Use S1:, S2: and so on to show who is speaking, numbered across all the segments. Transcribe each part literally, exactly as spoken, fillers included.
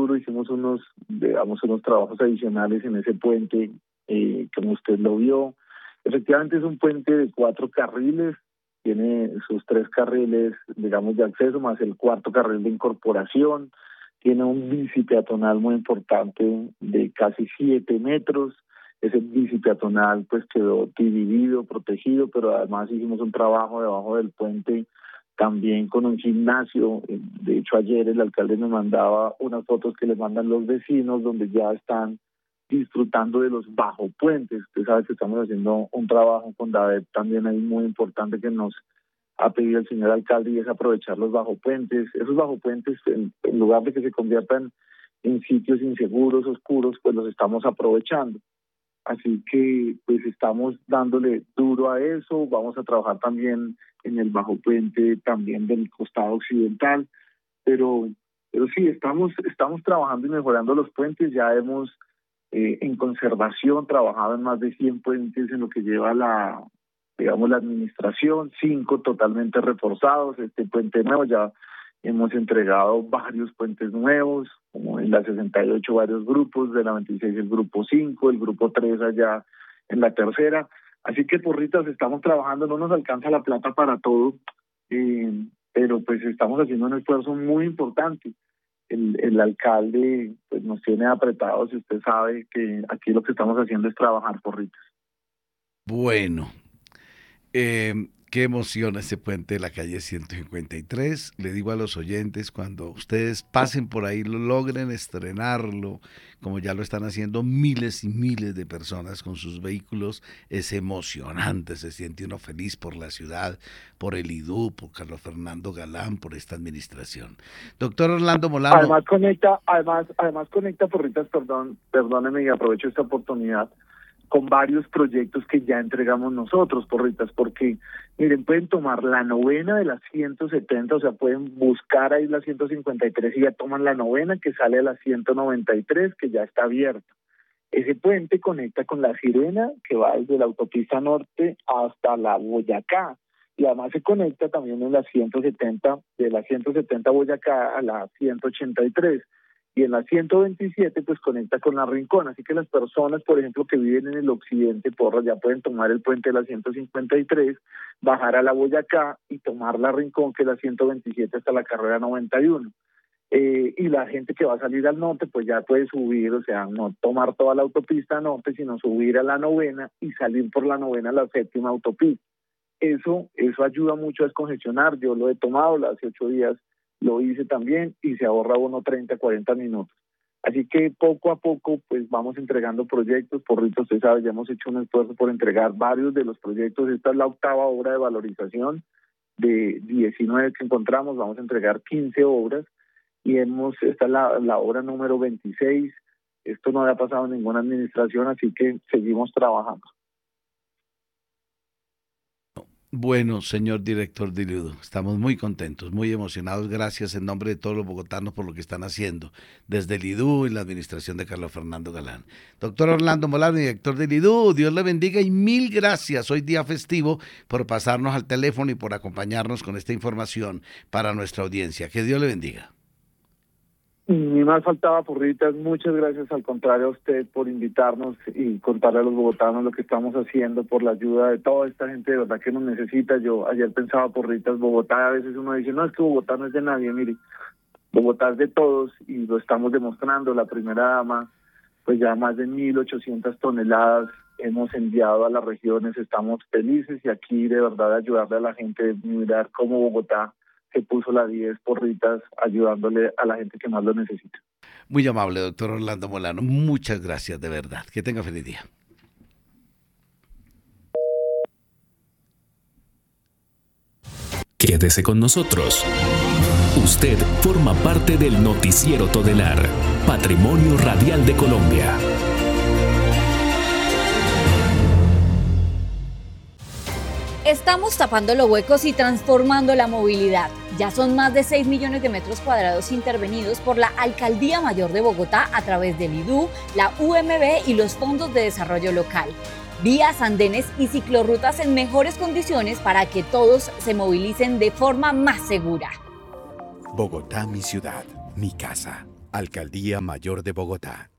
S1: duro, hicimos unos, digamos, unos trabajos adicionales en ese puente, eh, como usted lo vio. Efectivamente es un puente de cuatro carriles, tiene sus tres carriles, digamos, de acceso, más el cuarto carril de incorporación, tiene un bici peatonal muy importante de casi siete metros. Ese bici peatonal pues quedó dividido, protegido, pero además hicimos un trabajo debajo del puente también con un gimnasio. De hecho, ayer el alcalde me mandaba unas fotos que le mandan los vecinos donde ya están disfrutando de los bajo puentes. Usted sabe que estamos haciendo un trabajo con David también ahí muy importante que nos ha pedido el señor alcalde, y es aprovechar los bajo puentes. Esos bajo puentes, en, en lugar de que se conviertan en sitios inseguros, oscuros, pues los estamos aprovechando. Así que pues estamos dándole duro a eso. Vamos a trabajar también en el bajo puente también del costado occidental, pero pero sí, estamos estamos trabajando y mejorando los puentes. Ya hemos eh, en conservación trabajado en más de cien puentes en lo que lleva la, digamos, la administración, cinco totalmente reforzados. Este puente nuevo, ya hemos entregado varios puentes nuevos, como en la sesenta y ocho varios grupos, de la veintiséis el grupo cinco, el grupo tres allá en la tercera. Así que, porritas, estamos trabajando, no nos alcanza la plata para todo, eh, pero pues estamos haciendo un esfuerzo muy importante. El, el alcalde pues nos tiene apretados, y usted sabe que aquí lo que estamos haciendo es trabajar, porritas.
S2: Bueno, eh, qué emoción ese puente de la calle ciento cincuenta y tres. Le digo a los oyentes, cuando ustedes pasen por ahí, lo logren estrenarlo, como ya lo están haciendo miles y miles de personas con sus vehículos, es emocionante, se siente uno feliz por la ciudad, por el I D U, por Carlos Fernando Galán, por esta administración. Doctor Orlando Molano.
S1: Además conecta, además, además conecta, porritas, perdón, perdóneme y aprovecho esta oportunidad, con varios proyectos que ya entregamos nosotros, porritas, porque, miren, pueden tomar la novena de las ciento setenta, o sea, pueden buscar ahí la ciento cincuenta y tres y ya toman la novena que sale a la ciento noventa y tres, que ya está abierta. Ese puente conecta con la Sirena, que va desde la autopista norte hasta la Boyacá, y además se conecta también en la ciento setenta, de la ciento setenta Boyacá a la ciento ochenta y tres. Y en la ciento veintisiete pues conecta con la Rincón, así que las personas, por ejemplo, que viven en el occidente, porra, ya pueden tomar el puente de la ciento cincuenta y tres, bajar a la Boyacá y tomar la Rincón, que es la ciento veintisiete, hasta la carrera noventa y uno. Eh, y la gente que va a salir al norte, pues ya puede subir, o sea, no tomar toda la autopista norte, sino subir a la novena y salir por la novena a la séptima autopista. Eso, eso ayuda mucho a descongestionar. Yo lo he tomado hace ocho días, lo hice también, y se ahorra uno treinta, cuarenta minutos. Así que poco a poco pues vamos entregando proyectos. Porrito, usted sabe, ya hemos hecho un esfuerzo por entregar varios de los proyectos. Esta es la octava obra de valorización de diecinueve que encontramos, vamos a entregar quince obras, y hemos, esta es la, la obra número veintiséis. Esto no había pasado en ninguna administración, así que seguimos trabajando.
S2: Bueno, señor director de I D U, estamos muy contentos, muy emocionados. Gracias en nombre de todos los bogotanos por lo que están haciendo desde el I D U y la administración de Carlos Fernando Galán. Doctor Orlando Molano, director del I D U, Dios le bendiga y mil gracias hoy día festivo por pasarnos al teléfono y por acompañarnos con esta información para nuestra audiencia. Que Dios le bendiga.
S1: Ni más faltaba, porritas. Muchas gracias, al contrario, a usted por invitarnos y contarle a los bogotanos lo que estamos haciendo, por la ayuda de toda esta gente de verdad que nos necesita. Yo ayer pensaba, porritas, Bogotá, a veces uno dice, no, es que Bogotá no es de nadie. Mire, Bogotá es de todos y lo estamos demostrando. La primera dama, pues ya más de mil ochocientas toneladas hemos enviado a las regiones. Estamos felices, y aquí de verdad ayudarle a la gente, mirar cómo Bogotá se puso la diez, porritas, ayudándole a la gente que más lo necesita.
S2: Muy amable, doctor Orlando Molano. Muchas gracias, de verdad. Que tenga feliz día.
S3: Quédese con nosotros. Usted forma parte del Noticiero Todelar, Patrimonio Radial de Colombia.
S4: Estamos tapando los huecos y transformando la movilidad. Ya son más de seis millones de metros cuadrados intervenidos por la Alcaldía Mayor de Bogotá a través del I D U, la U M B y los fondos de desarrollo local. Vías, andenes y ciclorrutas en mejores condiciones para que todos se movilicen de forma más segura.
S5: Bogotá, mi ciudad, mi casa. Alcaldía Mayor de Bogotá.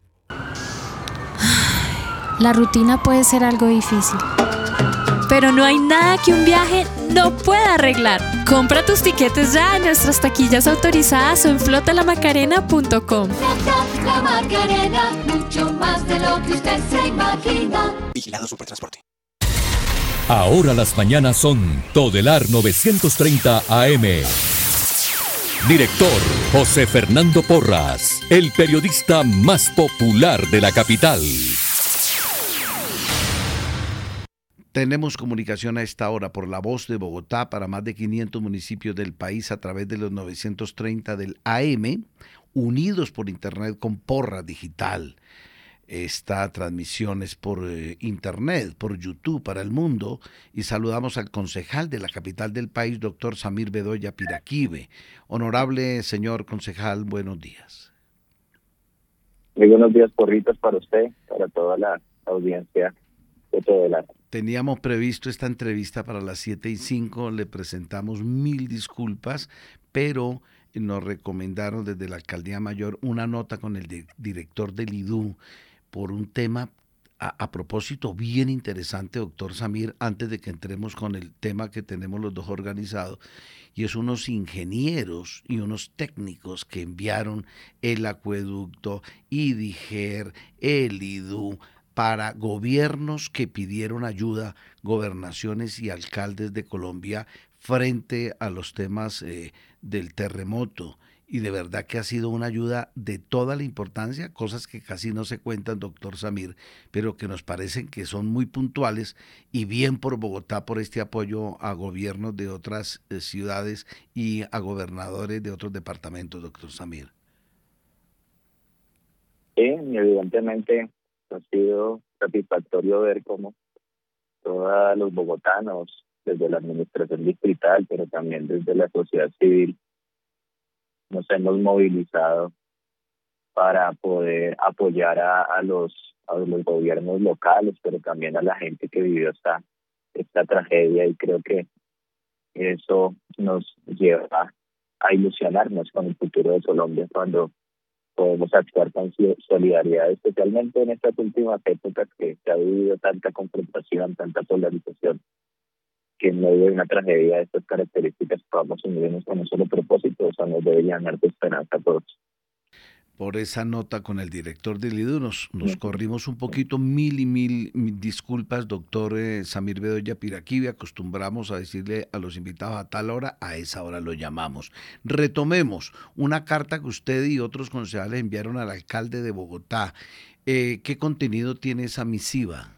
S6: La rutina puede ser algo difícil, pero no hay nada que un viaje no pueda arreglar. Compra tus tiquetes ya en nuestras taquillas autorizadas o en flota la macarena punto com.
S7: Flota La Macarena, mucho más de lo que usted se imagina.
S5: Vigilado Supertransporte.
S3: Ahora las mañanas son Todelar novecientos treinta A M. Director José Fernando Porras, el periodista más popular de la capital.
S2: Tenemos comunicación a esta hora por La Voz de Bogotá para más de quinientos municipios del país a través de los novecientos treinta del A M, unidos por internet con Porra Digital. Esta transmisión es por eh, internet, por YouTube para el mundo, y saludamos al concejal de la capital del país, doctor Samir Bedoya Piraquive. Honorable señor concejal, buenos días.
S1: Muy buenos días, porritas, para usted, para toda la audiencia de Todelar.
S2: Teníamos previsto esta entrevista para las siete y cinco, le presentamos mil disculpas, pero nos recomendaron desde la Alcaldía Mayor una nota con el de, director del I D U por un tema a, a propósito bien interesante, doctor Samir, antes de que entremos con el tema que tenemos los dos organizados, y es unos ingenieros y unos técnicos que enviaron el acueducto, IDIGER, el I D U, para gobiernos que pidieron ayuda, gobernaciones y alcaldes de Colombia frente a los temas eh, del terremoto. Y de verdad que ha sido una ayuda de toda la importancia, cosas que casi no se cuentan, doctor Samir, pero que nos parecen que son muy puntuales, y bien por Bogotá por este apoyo a gobiernos de otras eh, ciudades y a gobernadores de otros departamentos, doctor Samir.
S1: Sí, evidentemente ha sido satisfactorio ver cómo todos los bogotanos, desde la administración distrital, pero también desde la sociedad civil, nos hemos movilizado para poder apoyar a, a los a los gobiernos locales, pero también a la gente que vivió esta, esta tragedia, y creo que eso nos lleva a ilusionarnos con el futuro de Colombia cuando podemos actuar con solidaridad, especialmente en estas últimas épocas que se ha vivido tanta confrontación, tanta polarización, que en medio de una tragedia de estas características podamos unirnos con un solo propósito. Eso nos debe llenar de esperanza a todos.
S2: Por esa nota con el director del I D U nos, nos corrimos un poquito, mil y mil, mil disculpas, doctor eh, Samir Bedoya Piraquive. Acostumbramos a decirle a los invitados a tal hora, a esa hora lo llamamos. Retomemos una carta que usted y otros concejales enviaron al alcalde de Bogotá. Eh, ¿Qué contenido tiene esa misiva?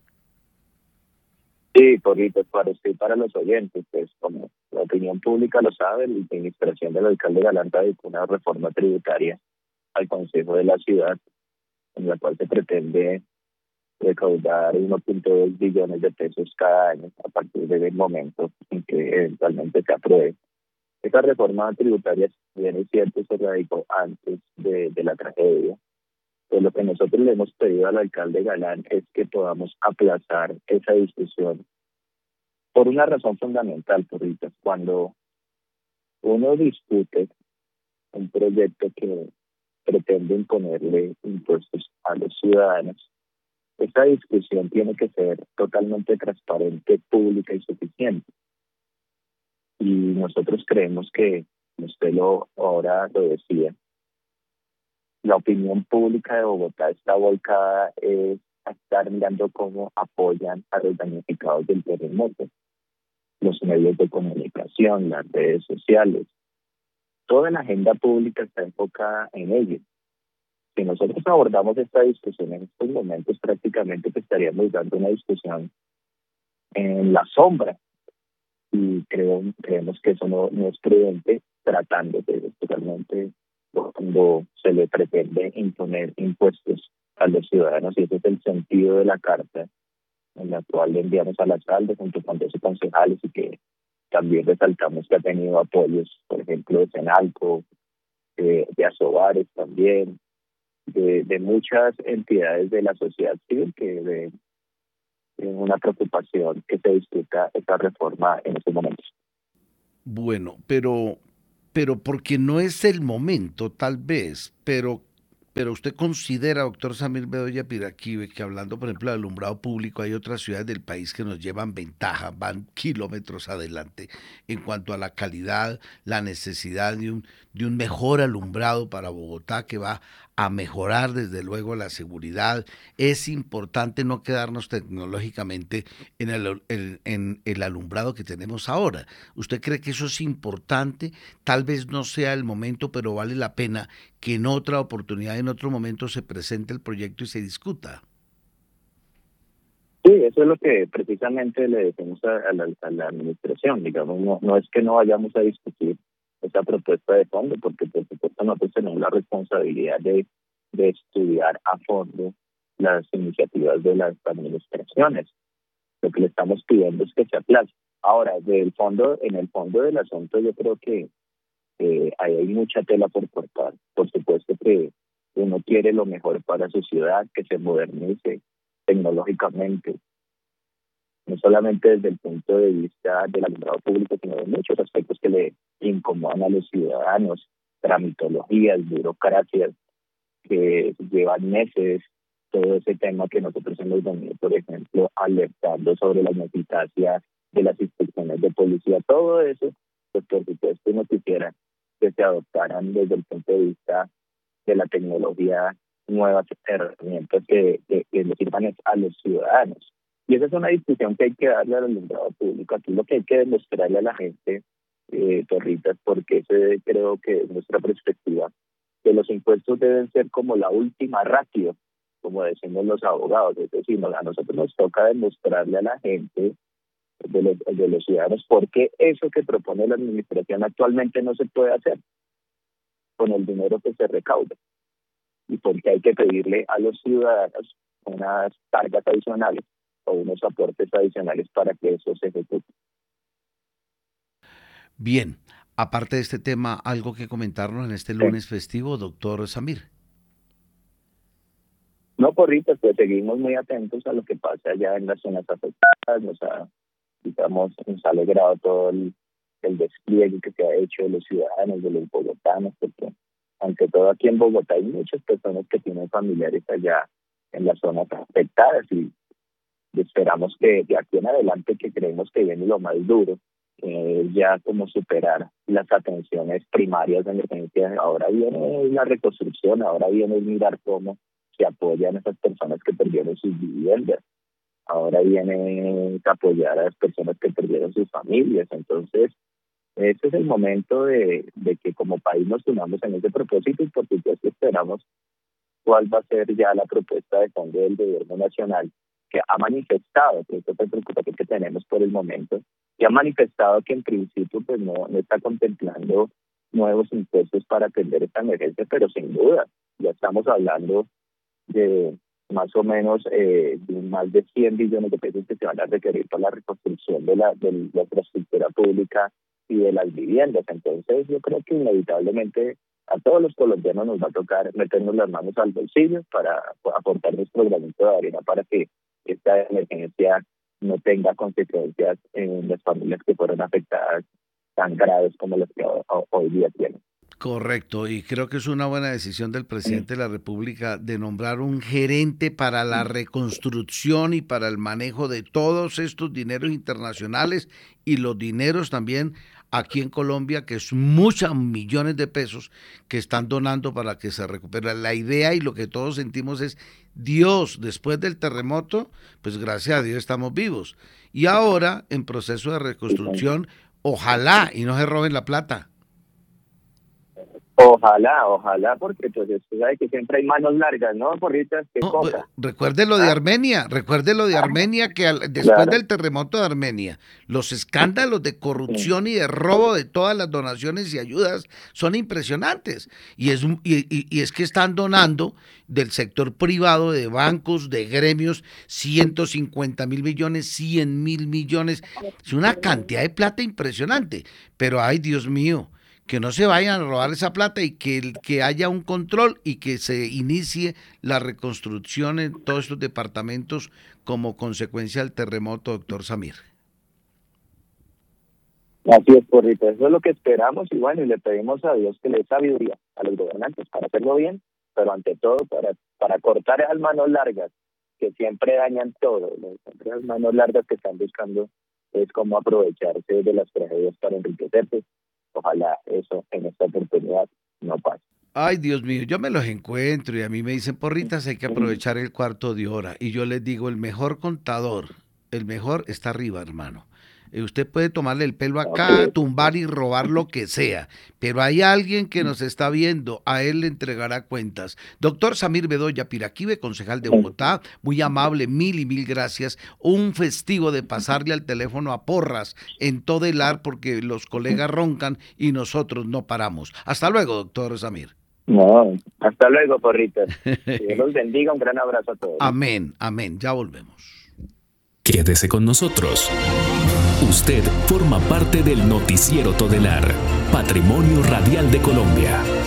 S1: Sí, Porritos, para usted y para los oyentes, pues como la opinión pública lo sabe, la administración del alcalde Galán radicó una reforma tributaria al Consejo de la Ciudad, en la cual se pretende recaudar uno punto dos billones de pesos cada año a partir del momento en que eventualmente se apruebe. Esta reforma tributaria, si bien es cierto, se radicó antes de, de la tragedia. Pues lo que nosotros le hemos pedido al alcalde Galán es que podamos aplazar esa discusión por una razón fundamental, Porritas. Cuando uno discute un proyecto que pretende imponerle impuestos a los ciudadanos, esta discusión tiene que ser totalmente transparente, pública y suficiente. Y nosotros creemos que, usted lo ahora lo decía, la opinión pública de Bogotá está volcada es a estar mirando cómo apoyan a los damnificados del terremoto. Los medios de comunicación, las redes sociales, toda la agenda pública está enfocada en ello. Si nosotros abordamos esta discusión en estos momentos, prácticamente que estaríamos dando una discusión en la sombra, y creo, creemos que eso no, no es prudente, tratándose especialmente cuando se le pretende imponer impuestos a los ciudadanos, y ese es el sentido de la carta en la cual le enviamos al alcalde junto con doce concejales, y que también resaltamos que ha tenido apoyos, por ejemplo, de Senalco, de, de Asobares también, de, de muchas entidades de la sociedad civil que ven una preocupación que se discuta esta reforma en estos momentos.
S2: Bueno, pero pero porque no es el momento, tal vez, pero, pero usted considera, doctor Samir Bedoya Piraquive, que hablando, por ejemplo, de alumbrado público, hay otras ciudades del país que nos llevan ventaja, van kilómetros adelante en cuanto a la calidad, la necesidad de un, de un mejor alumbrado para Bogotá, que va a mejorar desde luego la seguridad. Es importante no quedarnos tecnológicamente en el, en, en el alumbrado que tenemos ahora. ¿Usted cree que eso es importante? Tal vez no sea el momento, pero vale la pena que en otra oportunidad, en otro momento se presente el proyecto y se discuta.
S8: Sí, eso es lo que precisamente le decimos a, a, la, a la administración. Digamos, no, no es que no vayamos a discutir esa propuesta de fondo, porque por supuesto nosotros tenemos la responsabilidad de, de estudiar a fondo las iniciativas de las administraciones. Lo que le estamos pidiendo es que se aplace. Ahora, del fondo, en el fondo del asunto, yo creo que eh, ahí hay mucha tela por cortar. Por supuesto que uno quiere lo mejor para su ciudad, que se modernice tecnológicamente, no solamente desde el punto de vista del alumbrado público, sino de muchos aspectos que le incomodan a los ciudadanos, tramitologías, burocracias que llevan meses, todo ese tema que nosotros hemos venido, por ejemplo, alertando sobre la ineficacia de las inspecciones de policía, todo eso, pues por supuesto uno quisiera que se adoptaran desde el punto de vista de la tecnología, nuevas herramientas que, que, que le sirvan a los ciudadanos. Y esa es una discusión que hay que darle al alumbrado público. Aquí lo que hay que demostrarle a la gente, eh, Torritas, porque ese creo que es nuestra perspectiva, que los impuestos deben ser como la última ratio, como decimos los abogados. Es decir, a nosotros nos toca demostrarle a la gente, de los, de los ciudadanos, por qué eso que propone la administración actualmente no se puede hacer con el dinero que se recauda. Y porque hay que pedirle a los ciudadanos unas cargas adicionales o unos aportes adicionales para que eso se ejecute.
S2: Bien, aparte de este tema, ¿algo que comentarnos en este lunes sí. festivo, doctor Samir?
S8: No, Porritas, pues seguimos muy atentos a lo que pasa allá en las zonas afectadas. Nos ha, digamos, nos ha alegrado todo el, el despliegue que se ha hecho de los ciudadanos, de los bogotanos, porque ante todo aquí en Bogotá hay muchas personas que tienen familiares allá en las zonas afectadas y esperamos que de aquí en adelante, que creemos que viene lo más duro, eh, ya como superar las atenciones primarias de emergencia. Ahora viene la reconstrucción, ahora viene mirar cómo se apoyan a esas personas que perdieron sus viviendas, ahora viene apoyar a las personas que perdieron sus familias. Entonces, este es el momento de, de que como país nos unamos en ese propósito y por supuesto esperamos cuál va a ser ya la propuesta de fondo del gobierno nacional, que ha manifestado, que esta es la preocupación que tenemos por el momento, y ha manifestado que en principio pues no, no está contemplando nuevos impuestos para atender esta emergencia, pero sin duda ya estamos hablando de más o menos eh, de más de cien billones de pesos que se van a requerir para la reconstrucción de la, de la infraestructura pública y de las viviendas. Entonces yo creo que inevitablemente a todos los colombianos nos va a tocar meternos las manos al bolsillo para aportar nuestro granito de arena para que esta emergencia no tenga consecuencias en las familias que fueron afectadas tan graves como las que hoy día tienen.
S2: Correcto, y creo que es una buena decisión del presidente de la República de nombrar un gerente para la reconstrucción y para el manejo de todos estos dineros internacionales y los dineros también aquí en Colombia, que es muchos millones de pesos que están donando para que se recupere. La idea y lo que todos sentimos es, Dios, después del terremoto, pues gracias a Dios estamos vivos. Y ahora, en proceso de reconstrucción, ojalá y no se roben la plata.
S8: Ojalá, ojalá, porque pues usted sabe que siempre hay manos largas, ¿no, Porritas? ¿Qué
S2: no,
S8: cosa?
S2: Recuerde lo de ¿Ah? Armenia, recuerde lo de Armenia, que al, después claro. del terremoto de Armenia, los escándalos de corrupción sí. y de robo de todas las donaciones y ayudas son impresionantes. Y es, y, y, y es que están donando del sector privado, de bancos, de gremios, ciento cincuenta mil millones, cien mil millones. Es una cantidad de plata impresionante. Pero, ay, Dios mío, que no se vayan a robar esa plata y que, que haya un control y que se inicie la reconstrucción en todos estos departamentos como consecuencia del terremoto, doctor Samir.
S8: Así es, Porrito, eso es lo que esperamos y bueno, y le pedimos a Dios que le dé sabiduría a los gobernantes para hacerlo bien, pero ante todo para, para cortar esas manos largas que siempre dañan todo, ¿no? Siempre esas manos largas que están buscando es cómo aprovecharse de las tragedias para enriquecerse. Ojalá eso en esta oportunidad no pase.
S2: Ay, Dios mío, yo me los encuentro y a mí me dicen, Porritas, hay que aprovechar el cuarto de hora. Y yo les digo, el mejor contador, el mejor está arriba, hermano. Eh, Usted puede tomarle el pelo acá, tumbar y robar lo que sea, pero hay alguien que nos está viendo, a él le entregará cuentas. Doctor Samir Bedoya Piraquive, concejal de Bogotá, muy amable, mil y mil gracias. Un festivo de pasarle al teléfono a Porras en todo el ar porque los colegas roncan y nosotros no paramos. Hasta luego, doctor Samir.
S8: No, hasta luego, Porritas. Que Dios los bendiga, un gran abrazo a todos.
S2: Amén, amén, ya volvemos.
S3: Quédese con nosotros. Usted forma parte del Noticiero Todelar, Patrimonio Radial de Colombia.